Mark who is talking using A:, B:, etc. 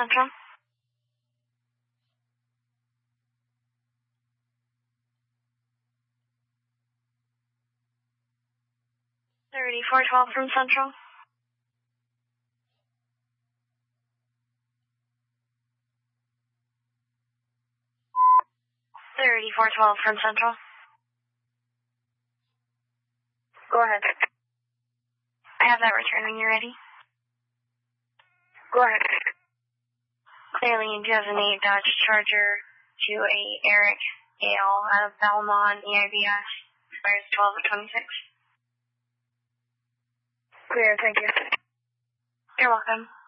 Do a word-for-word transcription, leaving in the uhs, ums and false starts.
A: Central. thirty-four twelve from Central. thirty-four twelve from Central.
B: Go ahead.
A: I have that return when you're ready.
B: Go ahead.
A: Clearly in two thousand eight Dodge Charger to a Eric Gale out of Belmont, E I B S, expires twelve of twenty-six.
B: Clear, thank you.
A: You're welcome.